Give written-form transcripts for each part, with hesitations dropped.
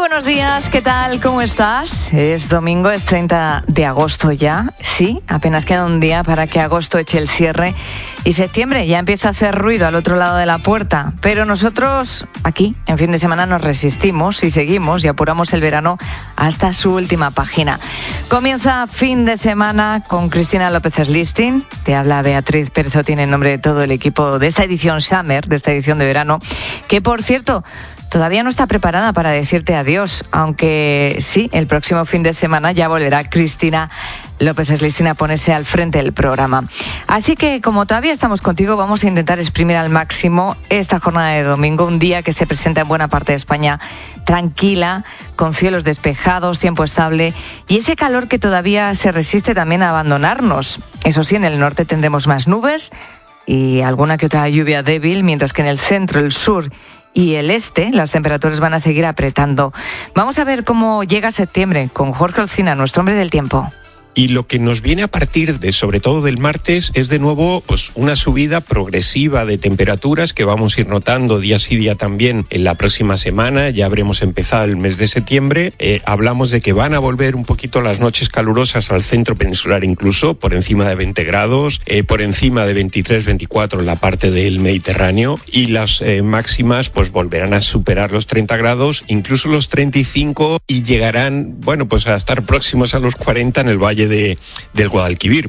buenos días, ¿qué tal? ¿Cómo estás? Es domingo, es 30 de agosto ya. Sí, apenas queda un día para que agosto eche el cierre y septiembre ya empieza a hacer ruido al otro lado de la puerta. Pero nosotros aquí, en fin de semana, nos resistimos y seguimos y apuramos el verano hasta su última página. Comienza fin de semana con Cristina López Slistin. Te habla Beatriz Pérez Otín en nombre de todo el equipo de esta edición Summer, de esta edición de verano, que por cierto todavía no está preparada para decirte adiós, aunque sí, el próximo fin de semana ya volverá Cristina López Slistin a ponerse al frente del programa. Así que, como todavía estamos contigo, vamos a intentar exprimir al máximo esta jornada de domingo, un día que se presenta en buena parte de España tranquila, con cielos despejados, tiempo estable y ese calor que todavía se resiste también a abandonarnos. Eso sí, en el norte tendremos más nubes y alguna que otra lluvia débil, mientras que en el centro, el sur y el este, las temperaturas van a seguir apretando. Vamos a ver cómo llega septiembre con Jorge Olcina, nuestro hombre del tiempo. Y lo que nos viene a partir de, sobre todo del martes, es de nuevo pues una subida progresiva de temperaturas que vamos a ir notando día sí día también en la próxima semana. Ya habremos empezado el mes de septiembre. Hablamos de que van a volver un poquito las noches calurosas al centro peninsular, incluso por encima de 20 grados, por encima de 23, 24 en la parte del Mediterráneo, y las máximas pues volverán a superar los 30 grados, incluso los 35, y llegarán, bueno, pues a estar próximos a los 40 en el valle del Guadalquivir.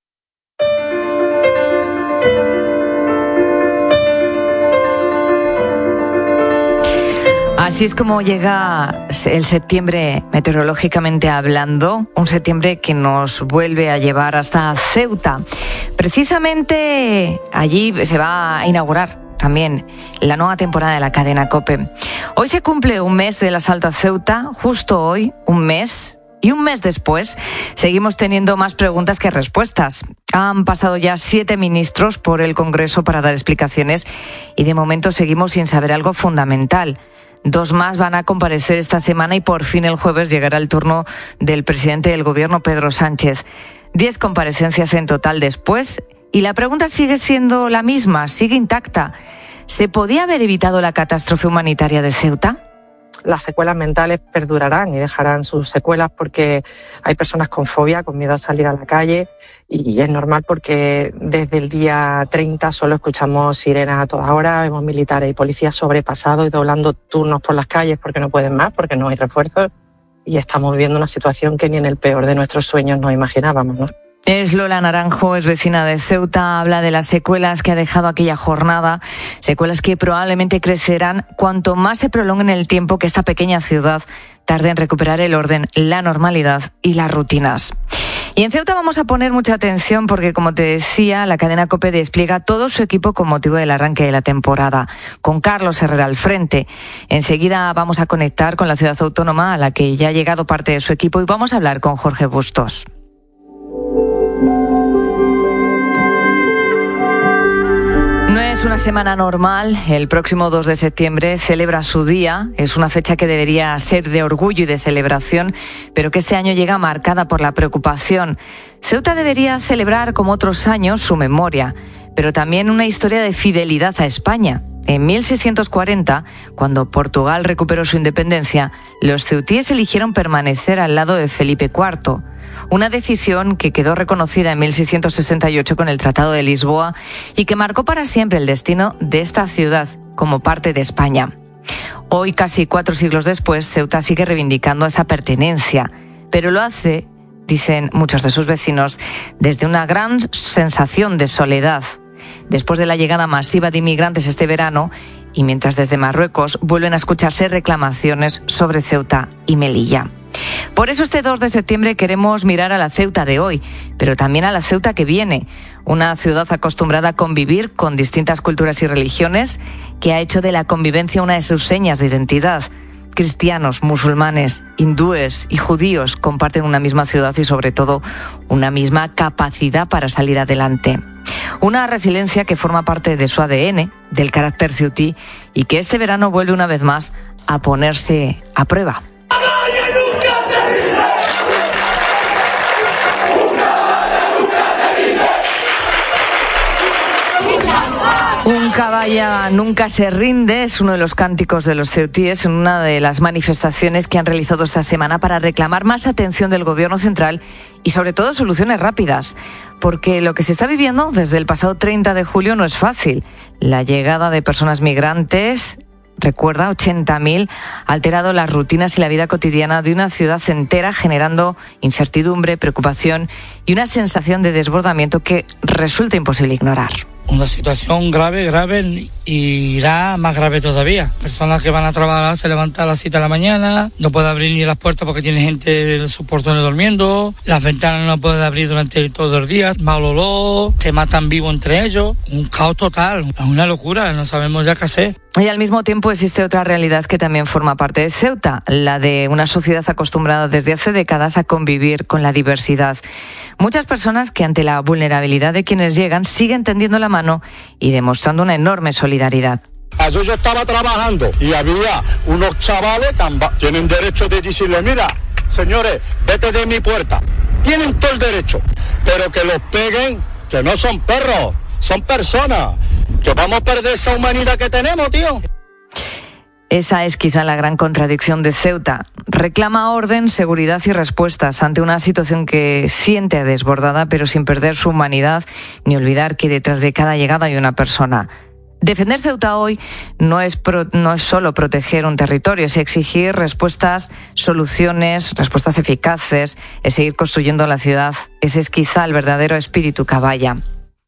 Así es como llega el septiembre meteorológicamente hablando, un septiembre que nos vuelve a llevar hasta Ceuta. Precisamente allí se va a inaugurar también la nueva temporada de la cadena COPE. Hoy se cumple un mes del asalto a Ceuta, justo hoy, un mes. Y un mes después, seguimos teniendo más preguntas que respuestas. Han pasado ya 7 ministros por el Congreso para dar explicaciones y de momento seguimos sin saber algo fundamental. 2 más van a comparecer esta semana y por fin el jueves llegará el turno del presidente del Gobierno, Pedro Sánchez. 10 comparecencias en total después y la pregunta sigue siendo la misma, sigue intacta. ¿Se podía haber evitado la catástrofe humanitaria de Ceuta? Las secuelas mentales perdurarán y dejarán sus secuelas porque hay personas con fobia, con miedo a salir a la calle, y es normal porque desde el día 30 solo escuchamos sirenas a toda hora, vemos militares y policías sobrepasados y doblando turnos por las calles porque no pueden más, porque no hay refuerzos, y estamos viviendo una situación que ni en el peor de nuestros sueños nos imaginábamos, ¿no? Es Lola Naranjo, es vecina de Ceuta, habla de las secuelas que ha dejado aquella jornada, secuelas que probablemente crecerán cuanto más se prolongue en el tiempo que esta pequeña ciudad tarde en recuperar el orden, la normalidad y las rutinas. Y en Ceuta vamos a poner mucha atención porque, como te decía, la cadena COPE despliega todo su equipo con motivo del arranque de la temporada, con Carlos Herrera al frente. Enseguida vamos a conectar con la ciudad autónoma a la que ya ha llegado parte de su equipo y vamos a hablar con Jorge Bustos. No es una semana normal. El próximo 2 de septiembre celebra su día. Es una fecha que debería ser de orgullo y de celebración, pero que este año llega marcada por la preocupación. Ceuta debería celebrar, como otros años, su memoria, pero también una historia de fidelidad a España. En 1640, cuando Portugal recuperó su independencia, los ceutíes eligieron permanecer al lado de Felipe IV. Una decisión que quedó reconocida en 1668 con el Tratado de Lisboa y que marcó para siempre el destino de esta ciudad como parte de España. Hoy, casi 4 siglos después, Ceuta sigue reivindicando esa pertenencia, pero lo hace, dicen muchos de sus vecinos, desde una gran sensación de soledad. Después de la llegada masiva de inmigrantes este verano y mientras desde Marruecos vuelven a escucharse reclamaciones sobre Ceuta y Melilla. Por eso este 2 de septiembre queremos mirar a la Ceuta de hoy, pero también a la Ceuta que viene, una ciudad acostumbrada a convivir con distintas culturas y religiones, que ha hecho de la convivencia una de sus señas de identidad. Cristianos, musulmanes, hindúes y judíos comparten una misma ciudad y sobre todo una misma capacidad para salir adelante. Una resiliencia que forma parte de su ADN, del carácter ceutí, y que este verano vuelve una vez más a ponerse a prueba. Un Caballa nunca se rinde es uno de los cánticos de los ceutíes en una de las manifestaciones que han realizado esta semana para reclamar más atención del Gobierno central y sobre todo soluciones rápidas, porque lo que se está viviendo desde el pasado 30 de julio no es fácil. La llegada de personas migrantes, recuerda, 80.000, ha alterado las rutinas y la vida cotidiana de una ciudad entera, generando incertidumbre, preocupación y una sensación de desbordamiento que resulta imposible ignorar. Una situación grave y irá más grave todavía. Personas que van a trabajar se levantan a las 7 de la mañana, no puede abrir ni las puertas porque tiene gente en sus portones durmiendo, las ventanas no pueden abrir durante todo el día, mal olor, se matan vivos entre ellos, un caos total, es una locura, no sabemos ya qué hacer. Y al mismo tiempo existe otra realidad que también forma parte de Ceuta, la de una sociedad acostumbrada desde hace décadas a convivir con la diversidad. Muchas personas que ante la vulnerabilidad de quienes llegan siguen tendiendo la mano y demostrando una enorme solidaridad. Yo estaba trabajando y había unos chavales que tienen derecho de decirle, mira, señores, vete de mi puerta. Tienen todo el derecho, pero que los peguen, que no son perros, son personas. Que vamos a perder esa humanidad que tenemos, tío. Esa es quizá la gran contradicción de Ceuta. Reclama orden, seguridad y respuestas ante una situación que siente desbordada, pero sin perder su humanidad ni olvidar que detrás de cada llegada hay una persona. Defender Ceuta hoy no es solo proteger un territorio, es exigir respuestas, soluciones, respuestas eficaces, es seguir construyendo la ciudad. Ese es quizá el verdadero espíritu Caballa.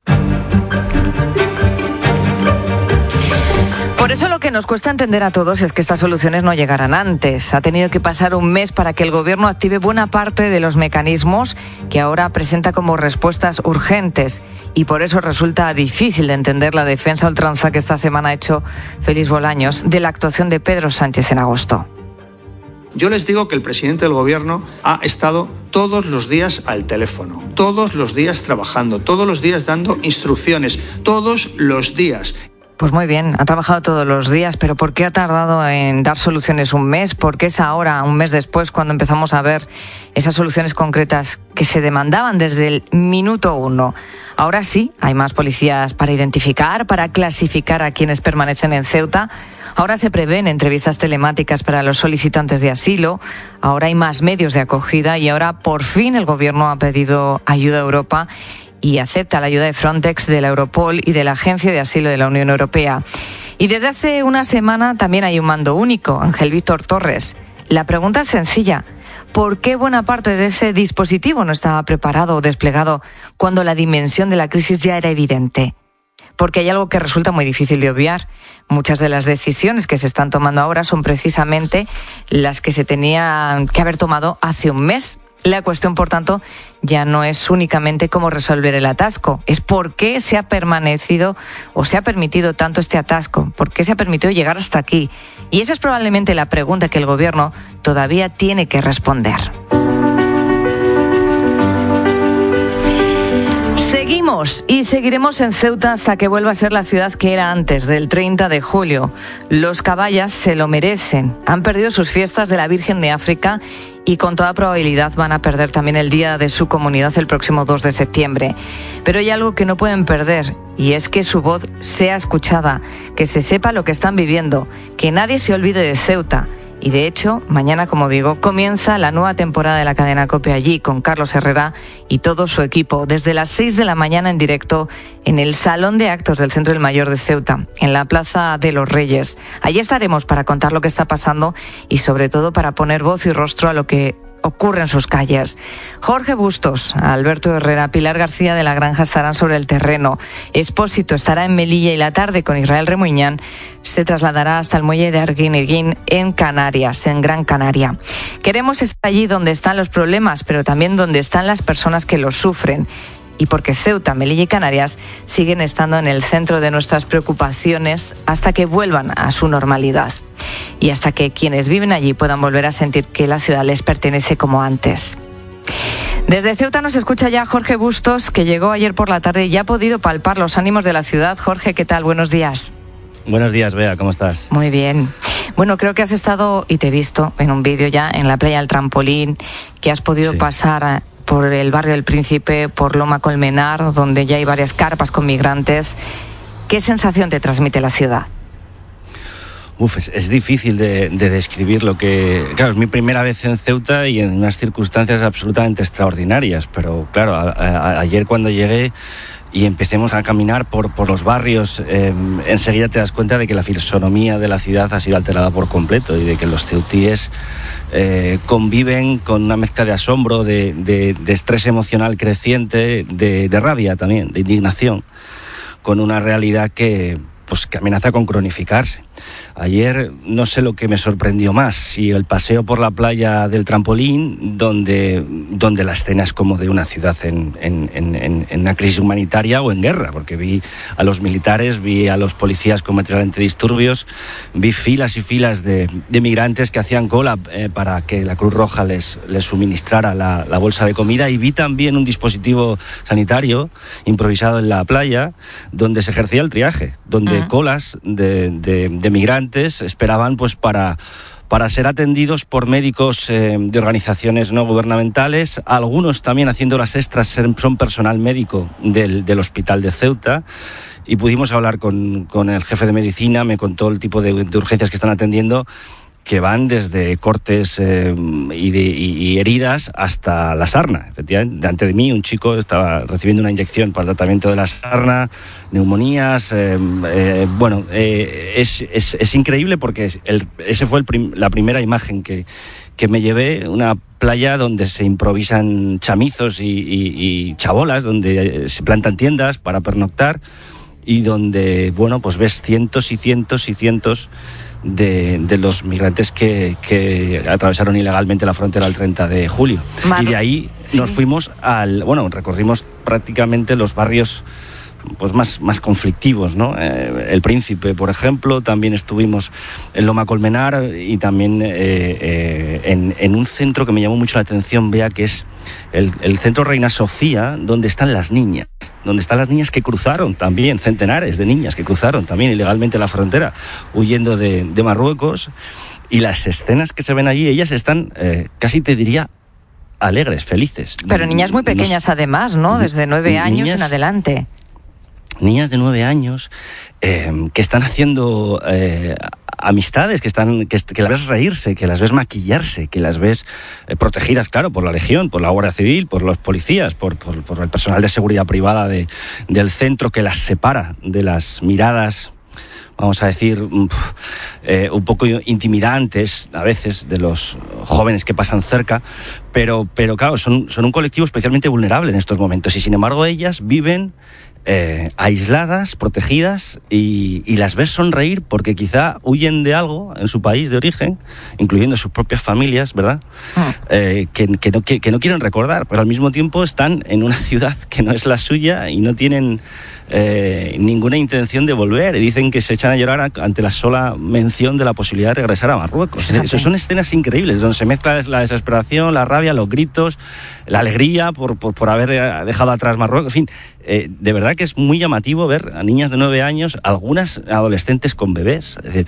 Por eso lo que nos cuesta entender a todos es que estas soluciones no llegarán antes. Ha tenido que pasar un mes para que el Gobierno active buena parte de los mecanismos que ahora presenta como respuestas urgentes. Y por eso resulta difícil de entender la defensa a ultranza que esta semana ha hecho Félix Bolaños de la actuación de Pedro Sánchez en agosto. Yo les digo que el presidente del Gobierno ha estado todos los días al teléfono, todos los días trabajando, todos los días dando instrucciones, todos los días. Pues muy bien, ha trabajado todos los días, pero ¿por qué ha tardado en dar soluciones un mes? ¿Por qué es ahora, un mes después, cuando empezamos a ver esas soluciones concretas que se demandaban desde el minuto 1? Ahora sí, hay más policías para identificar, para clasificar a quienes permanecen en Ceuta. Ahora se prevén entrevistas telemáticas para los solicitantes de asilo. Ahora hay más medios de acogida y ahora por fin el Gobierno ha pedido ayuda a Europa y acepta la ayuda de Frontex, de la Europol y de la Agencia de Asilo de la Unión Europea. Y desde hace una semana también hay un mando único, Ángel Víctor Torres. La pregunta es sencilla: ¿por qué buena parte de ese dispositivo no estaba preparado o desplegado cuando la dimensión de la crisis ya era evidente? Porque hay algo que resulta muy difícil de obviar. Muchas de las decisiones que se están tomando ahora son precisamente las que se tenían que haber tomado hace un mes. La cuestión, por tanto, ya no es únicamente cómo resolver el atasco, es por qué se ha permanecido o se ha permitido tanto este atasco, por qué se ha permitido llegar hasta aquí. Y esa es probablemente la pregunta que el Gobierno todavía tiene que responder. Seguimos y seguiremos en Ceuta hasta que vuelva a ser la ciudad que era antes del 30 de julio. Los Caballas se lo merecen. Han perdido sus fiestas de la Virgen de África y con toda probabilidad van a perder también el día de su comunidad el próximo 2 de septiembre. Pero hay algo que no pueden perder y es que su voz sea escuchada, que se sepa lo que están viviendo, que nadie se olvide de Ceuta. Y de hecho, mañana, como digo, comienza la nueva temporada de la cadena COPE allí con Carlos Herrera y todo su equipo desde las 6 de la mañana en directo en el Salón de Actos del Centro del Mayor de Ceuta, en la Plaza de los Reyes. Allí estaremos para contar lo que está pasando y sobre todo para poner voz y rostro a lo que ocurre en sus calles. Jorge Bustos, Alberto Herrera, Pilar García de la Granja estarán sobre el terreno. Expósito estará en Melilla y la tarde con Israel Remuñán se trasladará hasta el muelle de Arguineguín en Canarias, en Gran Canaria. Queremos estar allí donde están los problemas, pero también donde están las personas que los sufren. Y porque Ceuta, Melilla y Canarias siguen estando en el centro de nuestras preocupaciones hasta que vuelvan a su normalidad. Y hasta que quienes viven allí puedan volver a sentir que la ciudad les pertenece como antes. Desde Ceuta nos escucha ya Jorge Bustos, que llegó ayer por la tarde y ya ha podido palpar los ánimos de la ciudad. Jorge, ¿qué tal? Buenos días. Buenos días, Bea, ¿cómo estás? Muy bien. Bueno, creo que has estado, y te he visto en un vídeo ya, en la playa del Trampolín, que has podido pasar por el barrio del Príncipe, por Loma Colmenar, donde ya hay varias carpas con migrantes. ¿Qué sensación te transmite la ciudad? Es difícil de describir lo que... Claro, es mi primera vez en Ceuta y en unas circunstancias absolutamente extraordinarias, pero claro, ayer cuando llegué y empecemos a caminar por los barrios, enseguida te das cuenta de que la fisonomía de la ciudad ha sido alterada por completo y de que los ceutíes conviven con una mezcla de asombro, de estrés emocional creciente, de rabia también, de indignación, con una realidad que amenaza con cronificarse. Ayer no sé lo que me sorprendió más, si el paseo por la playa del Trampolín, donde la escena es como de una ciudad en una crisis humanitaria o en guerra, porque vi a los militares, vi a los policías con material antidisturbios, vi filas y filas de migrantes que hacían cola para que la Cruz Roja les suministrara la bolsa de comida, y vi también un dispositivo sanitario improvisado en la playa donde se ejercía el triaje, donde colas de migrantes esperaban para ser atendidos por médicos de organizaciones no gubernamentales. Algunos también haciendo las extras son personal médico del hospital de Ceuta, y pudimos hablar con el jefe de medicina. Me contó el tipo de urgencias que están atendiendo, que van desde cortes y heridas hasta la sarna. Efectivamente, delante de mí un chico estaba recibiendo una inyección para el tratamiento de la sarna, neumonías. Es increíble, porque ese fue la primera imagen que me llevé, una playa donde se improvisan chamizos y chabolas, donde se plantan tiendas para pernoctar, y donde ves cientos y cientos y cientos de los migrantes que atravesaron ilegalmente la frontera el 30 de julio. Y de ahí nos fuimos recorrimos prácticamente los barrios más conflictivos, ¿no? El Príncipe, por ejemplo. También estuvimos en Loma Colmenar, y también en un centro que me llamó mucho la atención, Bea, que es el centro Reina Sofía, donde están las niñas que cruzaron también, centenares de niñas que cruzaron también ilegalmente la frontera, huyendo de Marruecos. Y las escenas que se ven allí, ellas están, casi te diría, alegres, felices. Pero niñas muy pequeñas además, ¿no? Desde 9 años en adelante. Niñas de 9 años que están haciendo amistades, que las ves reírse, que las ves maquillarse, que las ves protegidas, claro, por la Legión, por la Guardia Civil, por los policías, por el personal de seguridad privada del centro, que las separa de las miradas, vamos a decir, un poco intimidantes a veces de los jóvenes que pasan cerca, pero claro, son un colectivo especialmente vulnerable en estos momentos, y sin embargo ellas viven aisladas, protegidas, y las ves sonreír porque quizá huyen de algo en su país de origen, incluyendo sus propias familias, ¿verdad? Que no quieren recordar, pero al mismo tiempo están en una ciudad que no es la suya y no tienen ninguna intención de volver, y dicen que se echan a llorar ante la sola mención de la posibilidad de regresar a Marruecos. Eso son escenas increíbles, donde se mezcla la desesperación, la rabia, los gritos, la alegría por haber dejado atrás Marruecos. En fin, de verdad que es muy llamativo ver a niñas de 9 años, algunas adolescentes con bebés. Es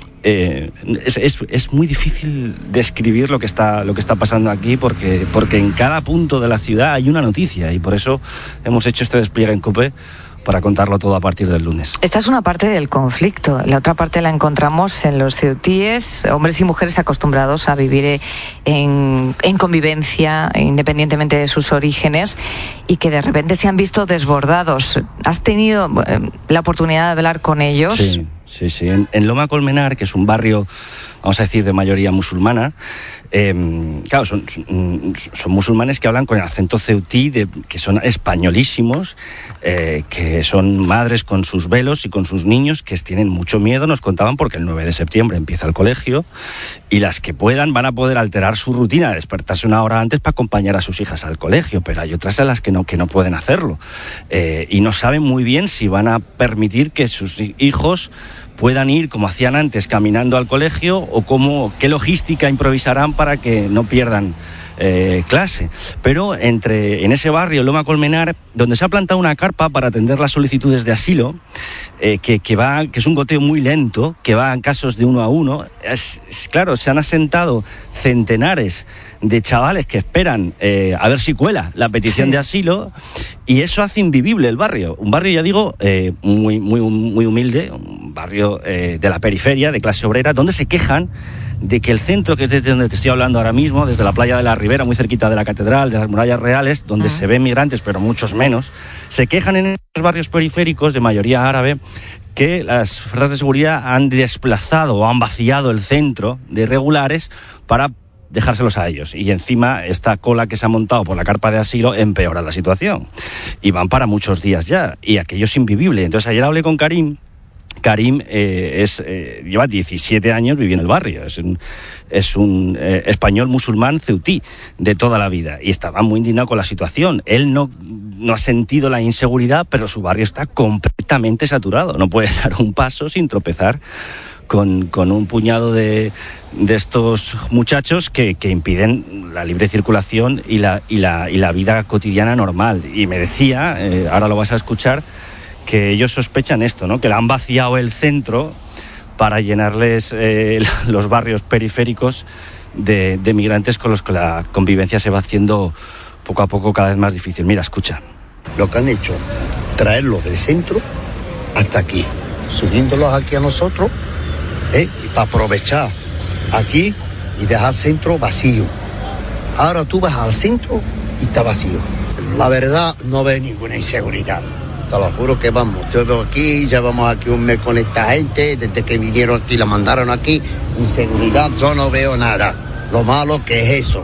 decir, es muy difícil describir lo que está pasando aquí, porque en cada punto de la ciudad hay una noticia, y por eso hemos hecho este despliegue en COPE, para contarlo todo a partir del lunes. Esta es una parte del conflicto. La otra parte la encontramos en los ceutíes, hombres y mujeres acostumbrados a vivir en convivencia, independientemente de sus orígenes, y que de repente se han visto desbordados. ¿Has tenido la oportunidad de hablar con ellos? Sí. En Loma Colmenar, que es un barrio, vamos a decir, de mayoría musulmana, claro, son musulmanes que hablan con el acento ceutí, que son españolísimos, que son madres con sus velos y con sus niños, que tienen mucho miedo, nos contaban, porque el 9 de septiembre empieza el colegio, y las que puedan van a poder alterar su rutina, despertarse una hora antes para acompañar a sus hijas al colegio, pero hay otras a las que no pueden hacerlo, y no saben muy bien si van a permitir que sus hijos puedan ir, como hacían antes, caminando al colegio, o qué logística improvisarán para que no pierdan clase. Pero en ese barrio, Loma Colmenar, donde se ha plantado una carpa para atender las solicitudes de asilo, que es un goteo muy lento, que va en casos de 1 a 1, claro, se han asentado centenares de chavales que esperan a ver si cuela la petición de asilo, Y eso hace invivible el barrio. Un barrio, ya digo, muy humilde, un barrio de la periferia, de clase obrera, donde se quejan de que el centro, que es desde donde te estoy hablando ahora mismo, desde la playa de la Ribera, muy cerquita de la catedral, de las murallas reales, donde se ven migrantes, pero muchos menos, se quejan en esos barrios periféricos de mayoría árabe que las fuerzas de seguridad han desplazado o han vaciado el centro de irregulares para dejárselos a ellos. Y encima esta cola que se ha montado por la carpa de asilo empeora la situación. Y van para muchos días ya. Y aquello es invivible. Entonces ayer hablé con Karim. Karim lleva 17 años viviendo en el barrio. Es un español musulmán ceutí de toda la vida. Y estaba muy indignado con la situación. Él no ha sentido la inseguridad, pero su barrio está completamente saturado. No puede dar un paso sin tropezar con un puñado de estos muchachos que impiden la libre circulación y la vida cotidiana normal. Y me decía, ahora lo vas a escuchar, que ellos sospechan esto, ¿no? Que le han vaciado el centro para llenarles los barrios periféricos de migrantes con los que la convivencia se va haciendo poco a poco cada vez más difícil. Mira, escucha. Lo que han hecho, traerlos del centro hasta aquí, subiéndolos aquí a nosotros, y para aprovechar aquí y dejar el centro vacío. Ahora tú vas al centro y está vacío. La verdad, no veo ninguna inseguridad. Te lo juro que vamos, yo veo aquí, ya vamos aquí un mes con esta gente, desde que vinieron aquí, la mandaron aquí, inseguridad, yo no veo nada. Lo malo que es eso,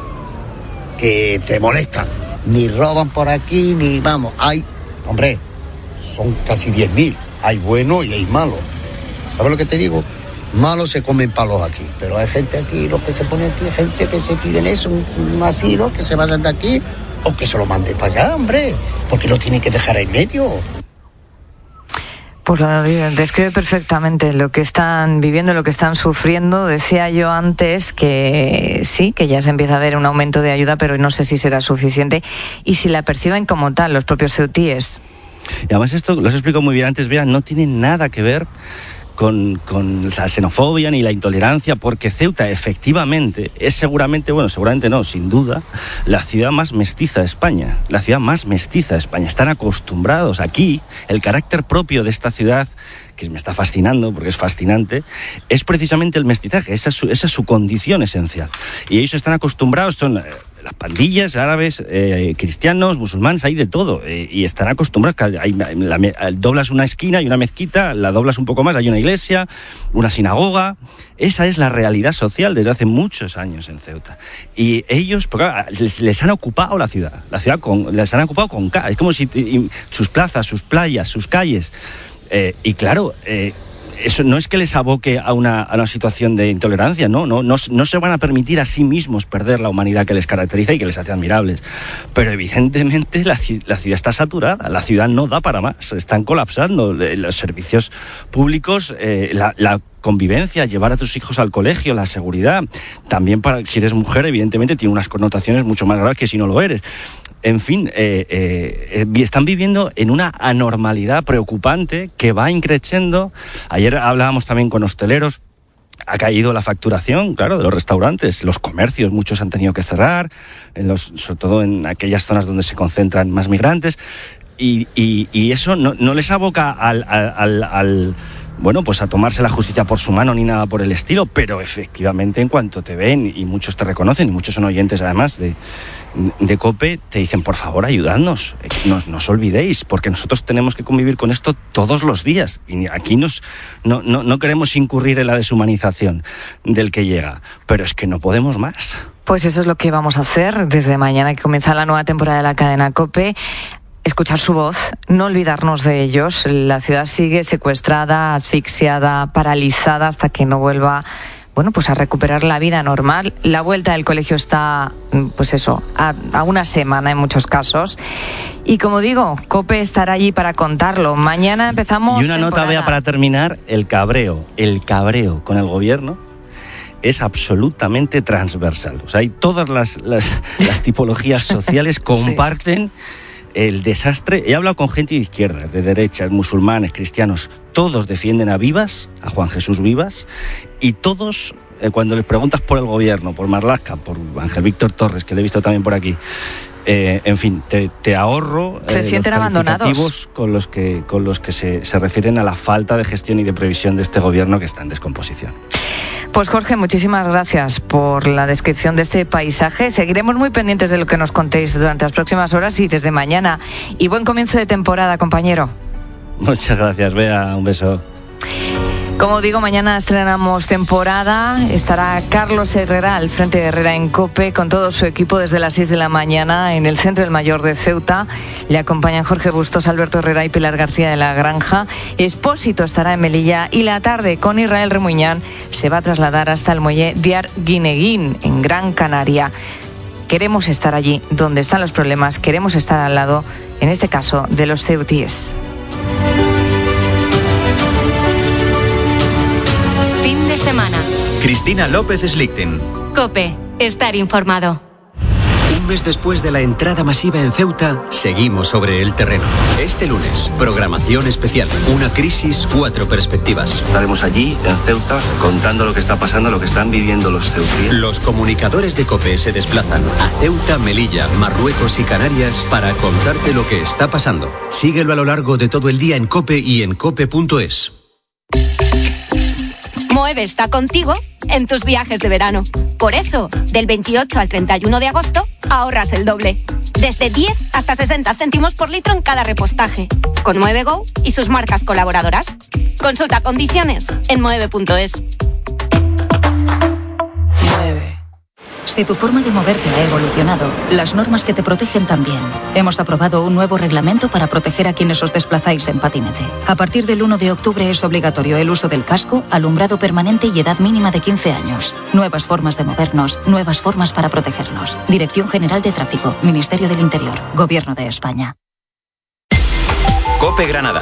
que te molestan. Ni roban por aquí, ni vamos, hombre, son casi 10.000, hay bueno y hay malo. ¿Sabes lo que te digo? Malos se comen palos aquí, pero hay gente aquí, lo que se pone aquí, gente que se piden eso, un asilo, que se vayan de aquí, o que se lo manden para allá, hombre, porque lo tienen que dejar en medio. Pues lo describe perfectamente lo que están viviendo, lo que están sufriendo. Decía yo antes que sí, que ya se empieza a ver un aumento de ayuda, pero no sé si será suficiente y si la perciben como tal los propios ceutíes. Y además esto, lo has explicado muy bien antes, Bea, no tiene nada que ver con la xenofobia ni la intolerancia, porque Ceuta efectivamente es seguramente no, sin duda, la ciudad más mestiza de España. La ciudad más mestiza de España. Están acostumbrados aquí, el carácter propio de esta ciudad, que me está fascinando, porque es fascinante, es precisamente el mestizaje, esa es su condición esencial. Y ellos están acostumbrados, son las pandillas árabes, cristianos, musulmanes, hay de todo, y están acostumbrados, doblas una esquina y una mezquita, la doblas un poco más, hay una iglesia, una sinagoga. Esa es la realidad social desde hace muchos años en Ceuta. Y ellos, porque les han ocupado la ciudad les han ocupado con K, es como si sus plazas, sus playas, sus calles. Y claro, eso no es que les aboque a una situación de intolerancia, no se van a permitir a sí mismos perder la humanidad que les caracteriza y que les hace admirables. Pero evidentemente la ciudad está saturada, la ciudad no da para más, están colapsando los servicios públicos, la convivencia, llevar a tus hijos al colegio, la seguridad. También si eres mujer, evidentemente tiene unas connotaciones mucho más graves que si no lo eres. En fin, están viviendo en una anormalidad preocupante que va increciendo. Ayer hablábamos también con hosteleros. Ha caído la facturación, claro, de los restaurantes, los comercios, muchos han tenido que cerrar, sobre todo en aquellas zonas donde se concentran más migrantes. Y eso no les aboca pues a tomarse la justicia por su mano ni nada por el estilo, pero efectivamente en cuanto te ven, y muchos te reconocen, y muchos son oyentes además de COPE, te dicen, por favor, ayudadnos, no os olvidéis, porque nosotros tenemos que convivir con esto todos los días, y aquí no queremos incurrir en la deshumanización del que llega, pero es que no podemos más. Pues eso es lo que vamos a hacer desde mañana, que comienza la nueva temporada de la cadena COPE. Escuchar su voz, no olvidarnos de ellos. La ciudad sigue secuestrada, asfixiada, paralizada hasta que no vuelva, a recuperar la vida normal. La vuelta del colegio está, a una semana en muchos casos. Y como digo, COPE estará allí para contarlo. Mañana empezamos. Y una nota, Bea, para terminar, el cabreo con el gobierno es absolutamente transversal. O sea, hay todas las tipologías sociales comparten. Sí. El desastre. He hablado con gente de izquierdas, de derechas, musulmanes, cristianos. Todos defienden a Vivas, a Juan Jesús Vivas, y todos, cuando les preguntas por el gobierno, por Marlaska, por Ángel Víctor Torres, que le he visto también por aquí, en fin, te ahorro se sienten abandonados con los que se refieren a la falta de gestión y de previsión de este gobierno que está en descomposición. Pues Jorge, muchísimas gracias por la descripción de este paisaje. Seguiremos muy pendientes de lo que nos contéis durante las próximas horas y desde mañana. Y buen comienzo de temporada, compañero. Muchas gracias, Bea. Un beso. Como digo, mañana estrenamos temporada. Estará Carlos Herrera al frente de Herrera en COPE con todo su equipo desde las 6 de la mañana en el Centro del Mayor de Ceuta. Le acompañan Jorge Bustos, Alberto Herrera y Pilar García de la Granja. Expósito estará en Melilla y la tarde con Israel Remuñán se va a trasladar hasta el muelle de Arguineguín en Gran Canaria. Queremos estar allí donde están los problemas, queremos estar al lado, en este caso, de los ceutíes. Fin de semana. Cristina López Slichting. COPE. Estar informado. Un mes después de la entrada masiva en Ceuta, seguimos sobre el terreno. Este lunes, programación especial. Una crisis, 4 perspectivas. Estaremos allí, en Ceuta, contando lo que está pasando, lo que están viviendo los ceutíes. Los comunicadores de COPE se desplazan a Ceuta, Melilla, Marruecos y Canarias para contarte lo que está pasando. Síguelo a lo largo de todo el día en COPE y en cope.es. Moeve está contigo en tus viajes de verano. Por eso, del 28 al 31 de agosto, ahorras el doble. Desde 10 hasta 60 céntimos por litro en cada repostaje. Con Moeve Go y sus marcas colaboradoras. Consulta condiciones en moeve.es. Si tu forma de moverte ha evolucionado, las normas que te protegen también. Hemos aprobado un nuevo reglamento para proteger a quienes os desplazáis en patinete. A partir del 1 de octubre es obligatorio el uso del casco, alumbrado permanente y edad mínima de 15 años. Nuevas formas de movernos, nuevas formas para protegernos. Dirección General de Tráfico, Ministerio del Interior, Gobierno de España. COPE Granada.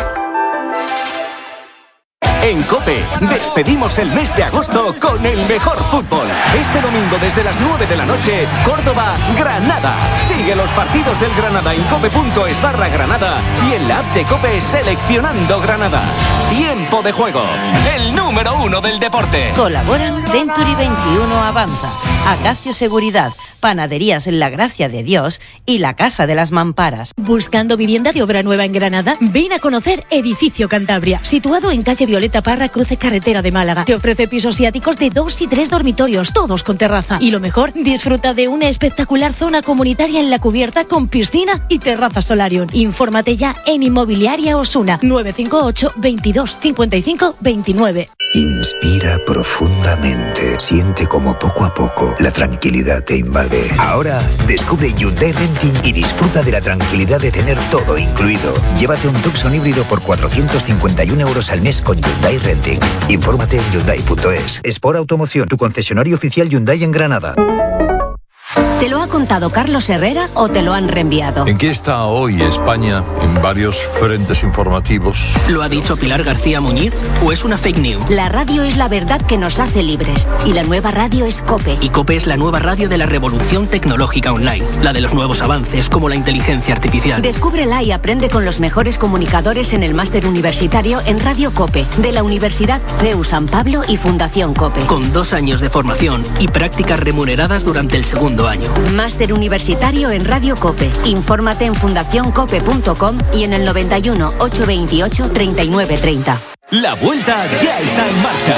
En COPE, despedimos el mes de agosto con el mejor fútbol. Este domingo desde las 9 de la noche, Córdoba-Granada. Sigue los partidos del Granada en cope.es/Granada y en la app de COPE seleccionando Granada. Tiempo de juego, el número 1 del deporte. Colaboran Century 21 Avanza, Acacio Seguridad, Panaderías en la Gracia de Dios y la Casa de las Mamparas. ¿Buscando vivienda de obra nueva en Granada? Ven a conocer Edificio Cantabria, situado en calle Violeta Parra, cruce carretera de Málaga. Te ofrece pisos y áticos de 2 y 3 dormitorios, todos con terraza. Y lo mejor, disfruta de una espectacular zona comunitaria en la cubierta con piscina y terraza solarium. Infórmate ya en Inmobiliaria Osuna, 958 22 55 29. Inspira profundamente. Siente como poco a poco la tranquilidad te invade. Ahora descubre Hyundai Renting y disfruta de la tranquilidad de tener todo incluido. Llévate un Tucson híbrido por 451 euros al mes con Hyundai Renting. Infórmate en Hyundai.es. Sport Automoción, tu concesionario oficial Hyundai en Granada. ¿Te lo ha contado Carlos Herrera o te lo han reenviado? ¿En qué está hoy España en varios frentes informativos? ¿Lo ha dicho Pilar García Muñiz o es una fake news? La radio es la verdad que nos hace libres y la nueva radio es COPE. Y COPE es la nueva radio de la revolución tecnológica online, la de los nuevos avances como la inteligencia artificial. Descúbrela y aprende con los mejores comunicadores en el máster universitario en Radio COPE de la Universidad CEU San Pablo y Fundación COPE. Con 2 años de formación y prácticas remuneradas durante el segundo año. Máster universitario en Radio COPE. Infórmate en fundacioncope.com y en el 91 828 3930. La vuelta ya está en marcha.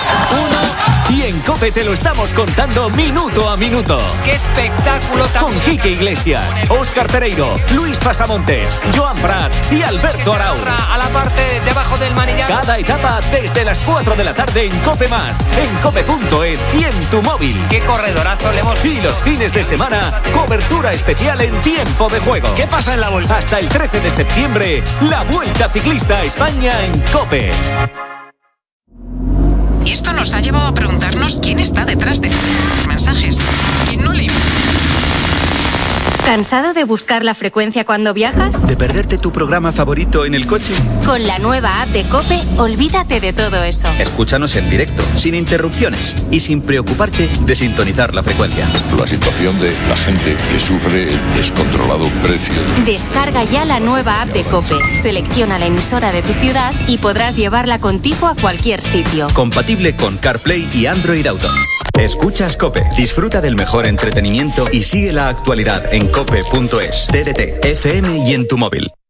Y en COPE te lo estamos contando minuto a minuto. ¡Qué espectáculo también! Con Quique Iglesias, Óscar Pereiro, Luis Pasamontes, Joan Prat y Alberto Arau. A la parte debajo del manillar. Cada etapa desde las 4 de la tarde en COPE+, en cope.es y en tu móvil. ¡Qué corredorazo le hemos! Y los fines de semana, cobertura especial en tiempo de juego. ¿Qué pasa en la vuelta? Hasta el 13 de septiembre, la Vuelta Ciclista a España en COPE. Y esto nos ha llevado a preguntarnos quién está detrás de los mensajes. ¿Quién no le importa? ¿Cansado de buscar la frecuencia cuando viajas? ¿De perderte tu programa favorito en el coche? Con la nueva app de COPE, olvídate de todo eso. Escúchanos en directo, sin interrupciones y sin preocuparte de sintonizar la frecuencia. La situación de la gente que sufre el descontrolado precio. Descarga ya la nueva app de COPE, selecciona la emisora de tu ciudad y podrás llevarla contigo a cualquier sitio. Compatible con CarPlay y Android Auto. Escuchas COPE, disfruta del mejor entretenimiento y sigue la actualidad en cope.es, TDT, FM y en tu móvil.